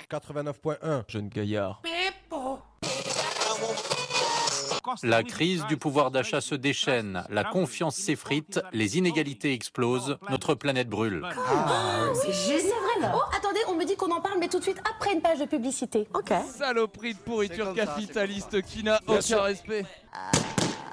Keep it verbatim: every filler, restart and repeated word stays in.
quatre-vingt-neuf point un. Jeune gaillard. La crise du pouvoir d'achat se déchaîne, la confiance s'effrite, les inégalités explosent, notre planète brûle. C'est génial. Oh, attendez, on me dit qu'on en parle, mais tout de suite après une page de publicité. Ok. Saloperie de pourriture capitaliste qui n'a aucun respect.